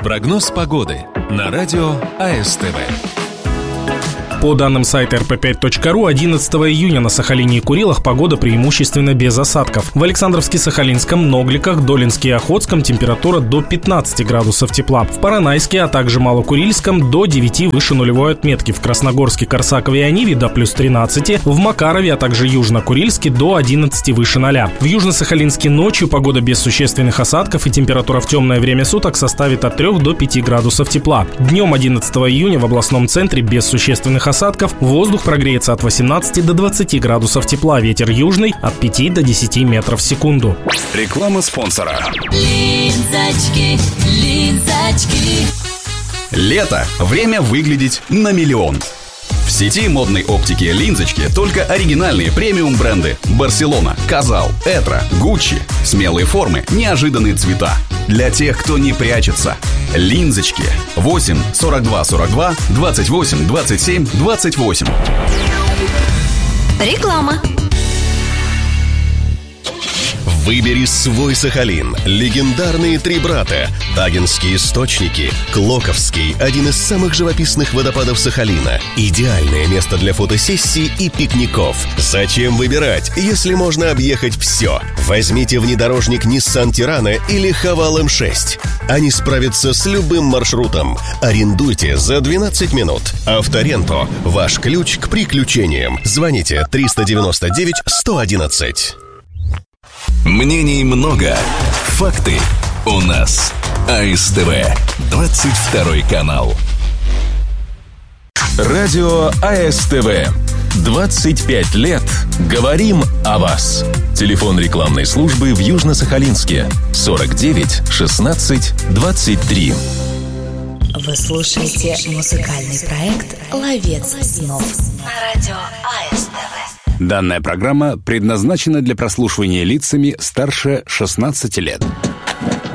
Прогноз погоды на радио АСТВ. По данным сайта rp5.ru, 11 июня на Сахалине и Курилах погода преимущественно без осадков. В Александровске-Сахалинском, Ногликах, Долинске и Охотском температура до 15 градусов тепла. В Поронайске, а также Малокурильском до 9 выше нулевой отметки. В Красногорске, Корсакове и Ониве до плюс 13. В Макарове, а также Южно-Курильске до 11 выше 0. В Южно-Сахалинске ночью погода без существенных осадков и температура в темное время суток составит от 3 до 5 градусов тепла. Днем 11 июня в областном центре без существенных осадков, воздух прогреется от 18 до 20 градусов тепла, ветер южный от 5 до 10 метров в секунду. Реклама спонсора. Линзочки. Лето. Время выглядеть на миллион. В сети модной оптики «Линзочки» только оригинальные премиум-бренды: Барселона, Казал, Этро, Гуччи. Смелые формы, неожиданные цвета. Для тех, кто не прячется. «Линзочки». 8 42 42 28 27 28. Реклама. Выбери свой Сахалин. Легендарные три брата. Тагинские источники. Клоковский, один из самых живописных водопадов Сахалина. Идеальное место для фотосессий и пикников. Зачем выбирать, если можно объехать все? Возьмите внедорожник Nissan Tirana или Haval M6. Они справятся с любым маршрутом. Арендуйте за 12 минут. Авторенто. Ваш ключ к приключениям. Звоните 399 111. Мнений много, факты у нас. АСТВ, 22 канал. Радио АСТВ. 25 лет. Говорим о вас. Телефон рекламной службы в Южно-Сахалинске. 49 16 23. Вы слушаете музыкальный проект «Ловец снов» на радио АСТВ. Данная программа предназначена для прослушивания лицами старше 16 лет.